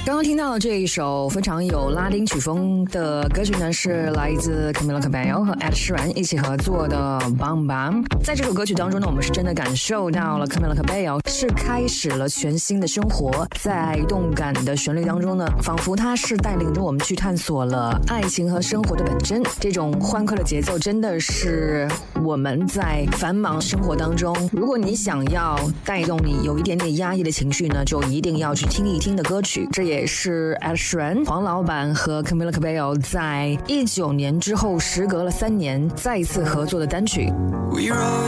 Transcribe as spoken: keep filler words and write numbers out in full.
刚刚听到的这一首非常有拉丁曲风的歌曲呢，是来自 Camila Cabello 和 Ed Sheeran 一起合作的 Bam Bam。 在这首歌曲当中呢，我们是真的感受到了 Camila Cabello 是开始了全新的生活。在动感的旋律当中呢，仿佛它是带领着我们去探索了爱情和生活的本真。这种欢快的节奏真的是我们在繁忙生活当中，如果你想要带动你有一点点压抑的情绪呢，就一定要去听一听的歌曲。这也是 Ed Sheeran 黄老板和 Camila Cabello 在一九年之后时隔了三年再一次合作的单曲。